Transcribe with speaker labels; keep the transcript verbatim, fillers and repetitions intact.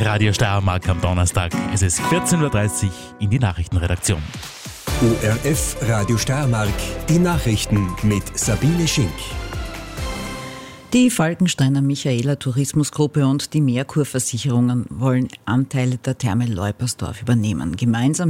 Speaker 1: Radio Steiermark am Donnerstag. Es ist vierzehn Uhr dreißig in die Nachrichtenredaktion.
Speaker 2: O R F Radio Steiermark, die Nachrichten mit Sabine Schink.
Speaker 3: Die Falkensteiner Michaela Tourismusgruppe und die Merkur Versicherungen wollen Anteile der Therme Leupersdorf übernehmen. Gemeinsam